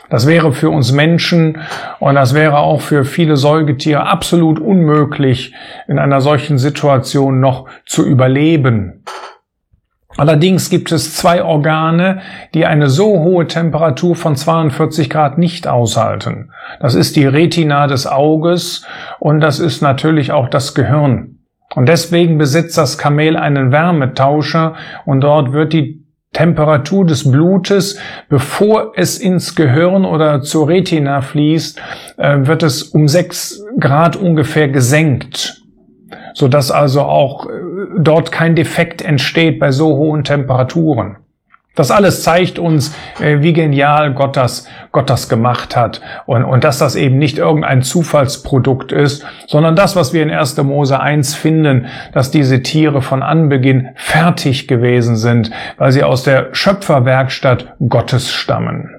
Das wäre für uns Menschen und das wäre auch für viele Säugetiere absolut unmöglich, in einer solchen Situation noch zu überleben. Allerdings gibt es 2 Organe, die eine so hohe Temperatur von 42 Grad nicht aushalten. Das ist die Retina des Auges und das ist natürlich auch das Gehirn. Und deswegen besitzt das Kamel einen Wärmetauscher und dort wird die Temperatur des Blutes, bevor es ins Gehirn oder zur Retina fließt, wird es um 6 Grad ungefähr gesenkt, sodass also auch dort kein Defekt entsteht bei so hohen Temperaturen. Das alles zeigt uns, wie genial Gott das gemacht hat und dass das eben nicht irgendein Zufallsprodukt ist, sondern das, was wir in 1. Mose 1 finden, dass diese Tiere von Anbeginn fertig gewesen sind, weil sie aus der Schöpferwerkstatt Gottes stammen.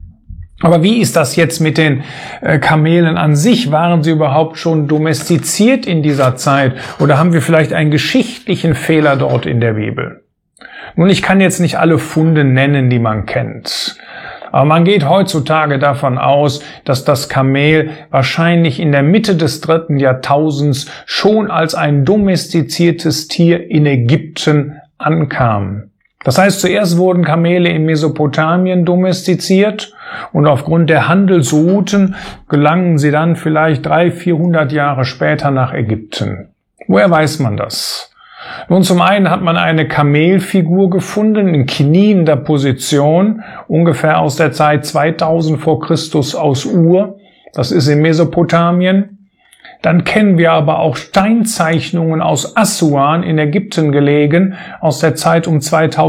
Aber wie ist das jetzt mit den Kamelen an sich? Waren sie überhaupt schon domestiziert in dieser Zeit oder haben wir vielleicht einen geschichtlichen Fehler dort in der Bibel? Nun, ich kann jetzt nicht alle Funde nennen, die man kennt. Aber man geht heutzutage davon aus, dass das Kamel wahrscheinlich in der Mitte des 3. Jahrtausends schon als ein domestiziertes Tier in Ägypten ankam. Das heißt, zuerst wurden Kamele in Mesopotamien domestiziert und aufgrund der Handelsrouten gelangen sie dann vielleicht 300-400 Jahre später nach Ägypten. Woher weiß man das? Nun, zum einen hat man eine Kamelfigur gefunden in kniender Position, ungefähr aus der Zeit 2000 vor Christus aus Ur. Das ist in Mesopotamien. Dann kennen wir aber auch Steinzeichnungen aus Assuan in Ägypten gelegen, aus der Zeit um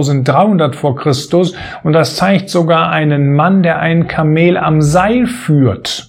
2300 vor Christus. Und das zeigt sogar einen Mann, der ein Kamel am Seil führt.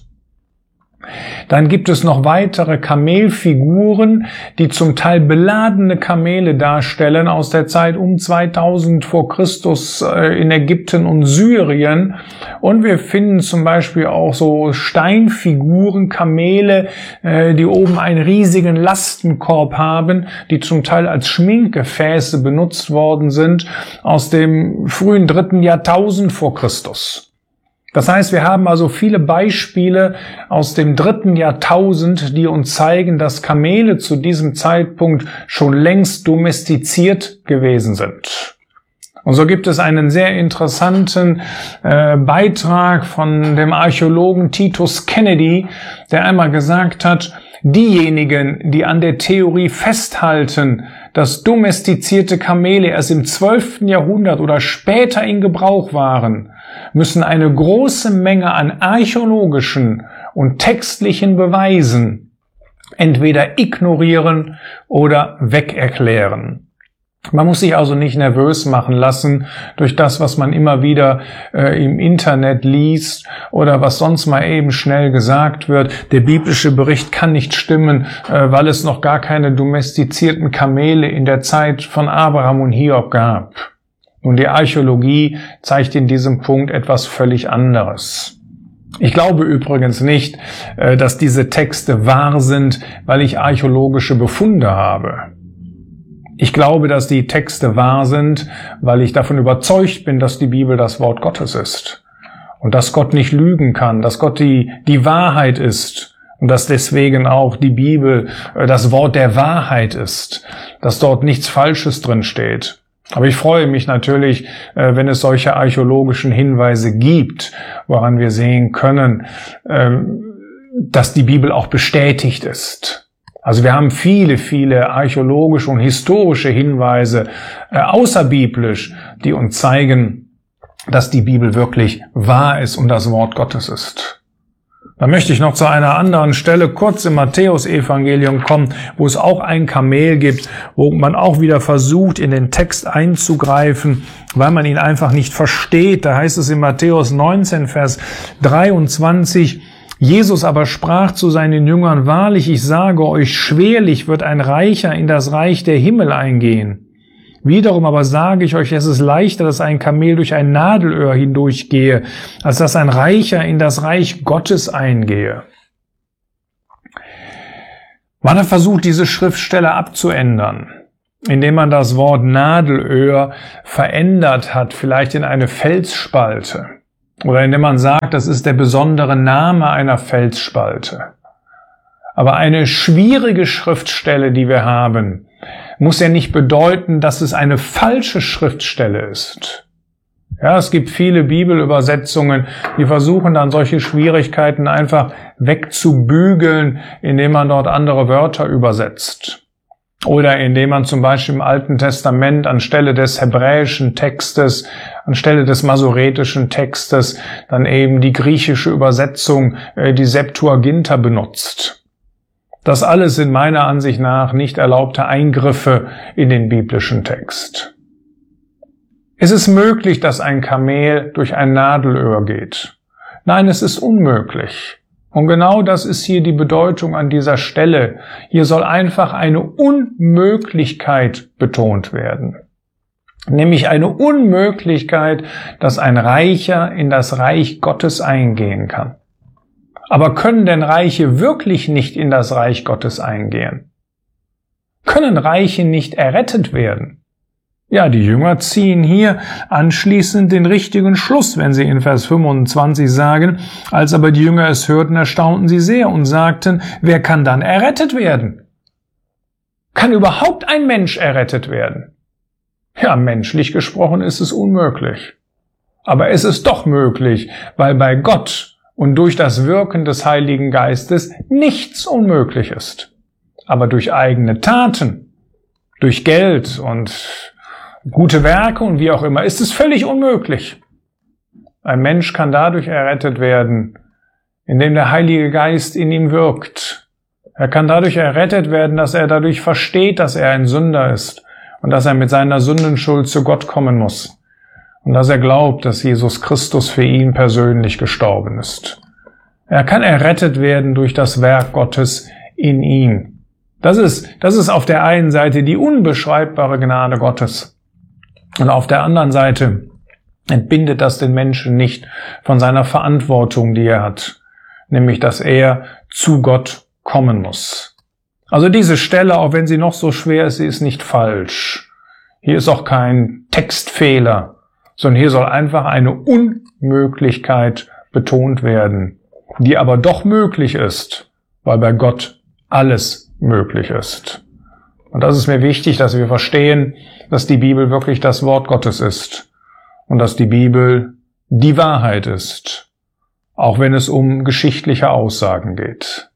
Dann gibt es noch weitere Kamelfiguren, die zum Teil beladene Kamele darstellen aus der Zeit um 2000 vor Christus in Ägypten und Syrien. Und wir finden zum Beispiel auch so Steinfiguren, Kamele, die oben einen riesigen Lastenkorb haben, die zum Teil als Schminkgefäße benutzt worden sind aus dem frühen 3. Jahrtausend vor Christus. Das heißt, wir haben also viele Beispiele aus dem 3. Jahrtausend, die uns zeigen, dass Kamele zu diesem Zeitpunkt schon längst domestiziert gewesen sind. Und so gibt es einen sehr interessanten Beitrag von dem Archäologen Titus Kennedy, der einmal gesagt hat, diejenigen, die an der Theorie festhalten, dass domestizierte Kamele erst im 12. Jahrhundert oder später in Gebrauch waren, müssen eine große Menge an archäologischen und textlichen Beweisen entweder ignorieren oder wegerklären. Man muss sich also nicht nervös machen lassen durch das, was man immer wieder im Internet liest oder was sonst mal eben schnell gesagt wird. Der biblische Bericht kann nicht stimmen, weil es noch gar keine domestizierten Kamele in der Zeit von Abraham und Hiob gab. Und die Archäologie zeigt in diesem Punkt etwas völlig anderes. Ich glaube übrigens nicht, dass diese Texte wahr sind, weil ich archäologische Befunde habe. Ich glaube, dass die Texte wahr sind, weil ich davon überzeugt bin, dass die Bibel das Wort Gottes ist. Und dass Gott nicht lügen kann, dass Gott die Wahrheit ist. Und dass deswegen auch die Bibel das Wort der Wahrheit ist. Dass dort nichts Falsches drin steht. Aber ich freue mich natürlich, wenn es solche archäologischen Hinweise gibt, woran wir sehen können, dass die Bibel auch bestätigt ist. Also wir haben viele archäologische und historische Hinweise außerbiblisch, die uns zeigen, dass die Bibel wirklich wahr ist und das Wort Gottes ist. Dann möchte ich noch zu einer anderen Stelle kurz im Matthäus-Evangelium kommen, wo es auch ein Kamel gibt, wo man auch wieder versucht, in den Text einzugreifen, weil man ihn einfach nicht versteht. Da heißt es in Matthäus 19, Vers 23, Jesus aber sprach zu seinen Jüngern, wahrlich, ich sage euch, schwerlich wird ein Reicher in das Reich der Himmel eingehen. Wiederum aber sage ich euch, es ist leichter, dass ein Kamel durch ein Nadelöhr hindurchgehe, als dass ein Reicher in das Reich Gottes eingehe. Man hat versucht, diese Schriftstelle abzuändern, indem man das Wort Nadelöhr verändert hat, vielleicht in eine Felsspalte. Oder indem man sagt, das ist der besondere Name einer Felsspalte. Aber eine schwierige Schriftstelle, die wir haben, muss ja nicht bedeuten, dass es eine falsche Schriftstelle ist. Ja, es gibt viele Bibelübersetzungen, die versuchen dann solche Schwierigkeiten einfach wegzubügeln, indem man dort andere Wörter übersetzt. Oder indem man zum Beispiel im Alten Testament anstelle des hebräischen Textes, anstelle des masoretischen Textes, dann eben die griechische Übersetzung, die Septuaginta benutzt. Das alles sind meiner Ansicht nach nicht erlaubte Eingriffe in den biblischen Text. Es ist möglich, dass ein Kamel durch ein Nadelöhr geht. Nein, es ist unmöglich. Und genau das ist hier die Bedeutung an dieser Stelle. Hier soll einfach eine Unmöglichkeit betont werden. Nämlich eine Unmöglichkeit, dass ein Reicher in das Reich Gottes eingehen kann. Aber können denn Reiche wirklich nicht in das Reich Gottes eingehen? Können Reiche nicht errettet werden? Ja, die Jünger ziehen hier anschließend den richtigen Schluss, wenn sie in Vers 25 sagen, als aber die Jünger es hörten, erstaunten sie sehr und sagten, wer kann dann errettet werden? Kann überhaupt ein Mensch errettet werden? Ja, menschlich gesprochen ist es unmöglich. Aber es ist doch möglich, weil bei Gott und durch das Wirken des Heiligen Geistes nichts unmöglich ist. Aber durch eigene Taten, durch Geld und gute Werke und wie auch immer, ist es völlig unmöglich. Ein Mensch kann dadurch errettet werden, indem der Heilige Geist in ihm wirkt. Er kann dadurch errettet werden, dass er dadurch versteht, dass er ein Sünder ist und dass er mit seiner Sündenschuld zu Gott kommen muss und dass er glaubt, dass Jesus Christus für ihn persönlich gestorben ist. Er kann errettet werden durch das Werk Gottes in ihm. Das ist auf der einen Seite die unbeschreibbare Gnade Gottes. Und auf der anderen Seite entbindet das den Menschen nicht von seiner Verantwortung, die er hat, nämlich dass er zu Gott kommen muss. Also diese Stelle, auch wenn sie noch so schwer ist, sie ist nicht falsch. Hier ist auch kein Textfehler, sondern hier soll einfach eine Unmöglichkeit betont werden, die aber doch möglich ist, weil bei Gott alles möglich ist. Und das ist mir wichtig, dass wir verstehen, dass die Bibel wirklich das Wort Gottes ist und dass die Bibel die Wahrheit ist, auch wenn es um geschichtliche Aussagen geht.